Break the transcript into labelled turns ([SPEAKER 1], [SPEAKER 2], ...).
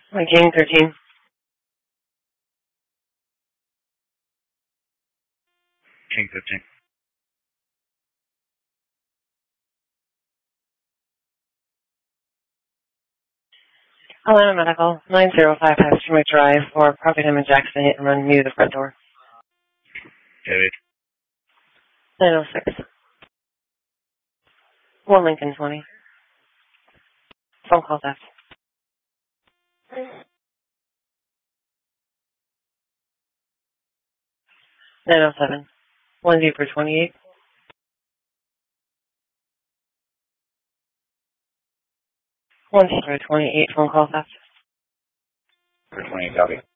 [SPEAKER 1] King 13.
[SPEAKER 2] King 15.
[SPEAKER 1] Atlanta Medical, 905 Hester Drive, for property damage accident hit and run near the front door.
[SPEAKER 2] David.
[SPEAKER 1] 906. 1 Lincoln 20. Phone call theft. 907. 1 Deeper 28. 1 Deeper 28, phone call theft.
[SPEAKER 2] 28, copy.